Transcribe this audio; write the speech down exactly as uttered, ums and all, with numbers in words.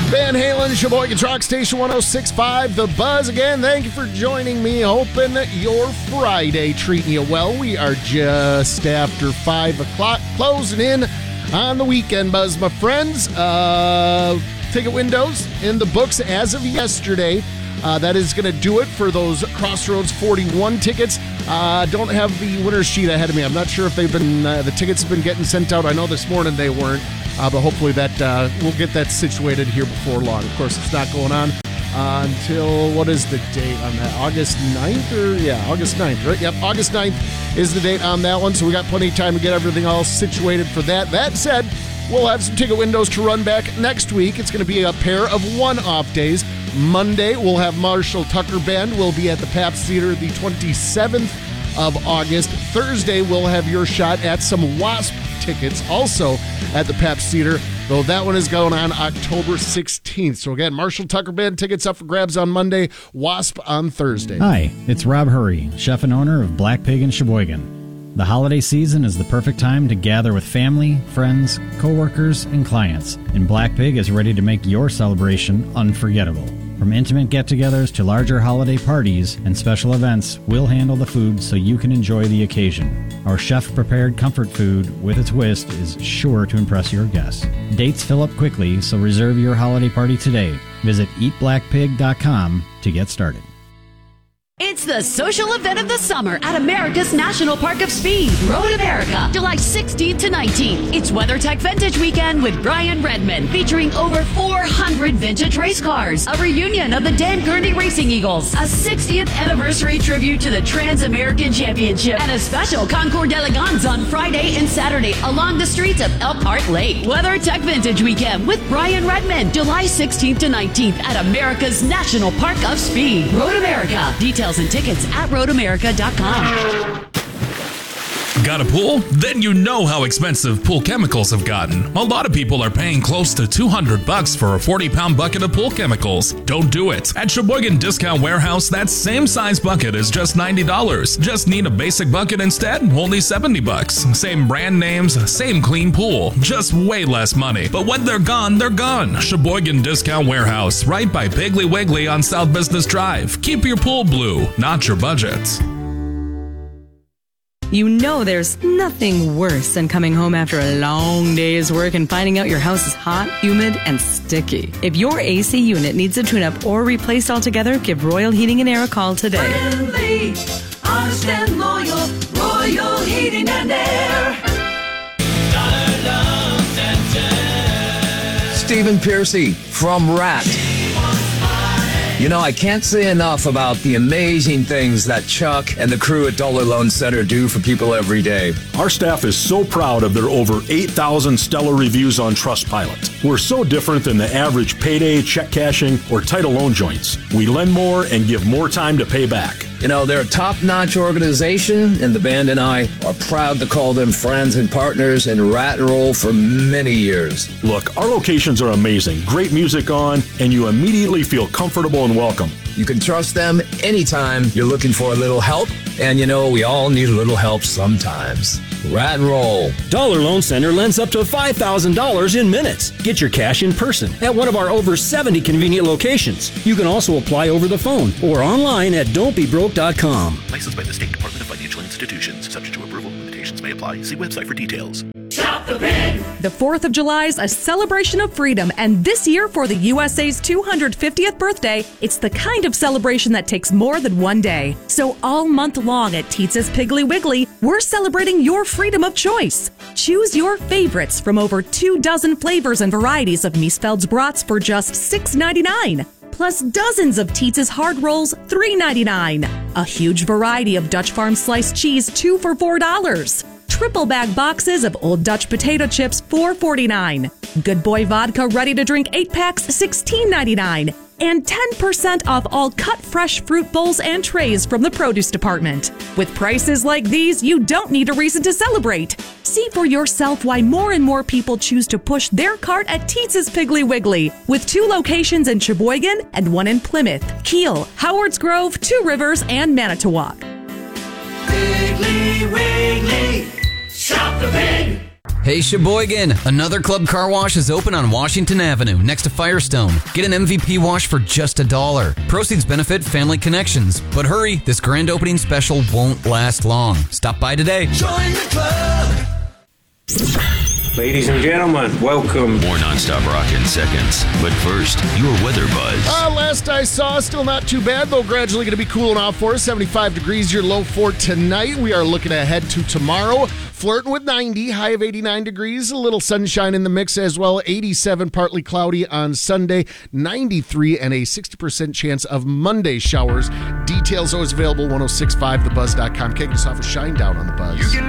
Van Halen, Sheboygan's Rock Station one oh six point five, The Buzz. Again, thank you for joining me. Hoping your Friday treating you well. We are just after five o'clock, closing in on the weekend, Buzz, my friends. Uh, ticket windows in the books as of yesterday. Uh, that is going to do it for those Crossroads forty-one tickets. Uh, don't have the winner's sheet ahead of me. I'm not sure if they've been uh, the tickets have been getting sent out. I know this morning they weren't, uh, but hopefully that uh, we'll get that situated here before long. Of course, it's not going on uh, until, what is the date on that? August ninth? Or yeah, August ninth, right? Yep, August ninth is the date on that one. So we got plenty of time to get everything all situated for that. That said, we'll have some ticket windows to run back next week. It's going to be a pair of one-off days. Monday, we'll have Marshall Tucker Band. We'll be at the Pabst Theater the twenty-seventh of August. Thursday, we'll have your shot at some Wasp tickets, also at the Pabst Theater, though that one is going on October sixteenth. So again, Marshall Tucker Band tickets up for grabs on Monday, Wasp on Thursday. Hi, it's Rob Hurry, chef and owner of Black Pig in Sheboygan. The holiday season is the perfect time to gather with family, friends, coworkers, and clients, and Black Pig is ready to make your celebration unforgettable. From intimate get-togethers to larger holiday parties and special events, we'll handle the food so you can enjoy the occasion. Our chef-prepared comfort food with a twist is sure to impress your guests. Dates fill up quickly, so reserve your holiday party today. Visit eat black pig dot com to get started. It's the social event of the summer at America's National Park of Speed, Road America, July sixteenth to nineteenth. It's WeatherTech Vintage Weekend with Brian Redman, featuring over four hundred vintage race cars, a reunion of the Dan Gurney Racing Eagles, a sixtieth anniversary tribute to the Trans-American Championship, and a special Concours d'Elegance on Friday and Saturday along the streets of Elkhart Lake. WeatherTech Vintage Weekend with Brian Redman, July sixteenth to nineteenth at America's National Park of Speed, Road America. Details and tickets at road america dot com. Got a pool? Then you know how expensive pool chemicals have gotten. A lot of people are paying close to two hundred bucks for a forty pound bucket of pool chemicals. Don't do it. At Sheboygan Discount Warehouse, that same size bucket is just ninety dollars. Just need a basic bucket instead? Only seventy bucks. Same brand names, same clean pool. Just way less money. But when they're gone, they're gone. Sheboygan Discount Warehouse, right by Piggly Wiggly on South Business Drive. Keep your pool blue, not your budget. You know there's nothing worse than coming home after a long day's work and finding out your house is hot, humid, and sticky. If your A C unit needs a tune-up or replaced altogether, give Royal Heating and Air a call today. Friendly, honest and loyal, Royal Heating and Air. Stephen Piercy from Rat. You know, I can't say enough about the amazing things that Chuck and the crew at Dollar Loan Center do for people every day. Our staff is so proud of their over eight thousand stellar reviews on Trustpilot. We're so different than the average payday, check cashing, or title loan joints. We lend more and give more time to pay back. You know, they're a top-notch organization, and the band and I are proud to call them friends and partners in Rat and Roll for many years. Look, our locations are amazing. Great music on, and you immediately feel comfortable and welcome. You can trust them anytime you're looking for a little help, and you know, we all need a little help sometimes. Rat and Roll. Dollar Loan Center lends up to five thousand dollars in minutes. Get your cash in person at one of our over seventy convenient locations. You can also apply over the phone or online at don't be broke dot com. Licensed by the State Department of Financial Institutions. Subject to approval. Limitations may apply. See website for details. Shop the pig! The fourth of July is a celebration of freedom, and this year for the U S A's two hundred fiftieth birthday, it's the kind of celebration that takes more than one day. So all month long at Teetza's Piggly Wiggly, we're celebrating your freedom of choice. Choose your favorites from over two dozen flavors and varieties of Miesfeld's brats for just six ninety-nine. Plus dozens of Teetza's hard rolls, three ninety-nine. A huge variety of Dutch Farm sliced cheese, two for four dollars. Triple bag boxes of Old Dutch potato chips, four forty-nine. Good Boy vodka ready to drink eight packs, sixteen ninety-nine. And ten percent off all cut fresh fruit bowls and trays from the produce department. With prices like these, you don't need a reason to celebrate. See for yourself why more and more people choose to push their cart at Teetza's Piggly Wiggly, with two locations in Sheboygan and one in Plymouth, Kiel, Howards Grove, Two Rivers, and Manitowoc. Piggly Wiggly, shop the pig! Hey Sheboygan, another Club Car Wash is open on Washington Avenue next to Firestone. Get an M V P wash for just a dollar. Proceeds benefit Family Connections. But hurry, this grand opening special won't last long. Stop by today. Join the club. Ladies and gentlemen, welcome. More nonstop rock in seconds. But first, your weather buzz. Uh, last I saw, still not too bad, though gradually going to be cooling off for us. seventy-five degrees, your low for tonight. We are looking ahead to tomorrow. Flirting with ninety, high of eighty-nine degrees. A little sunshine in the mix as well. eighty-seven, partly cloudy on Sunday. ninety-three, and a sixty percent chance of Monday showers. Details always available, ten sixty-five the buzz dot com. Kicking us off with Shine Down on the Buzz.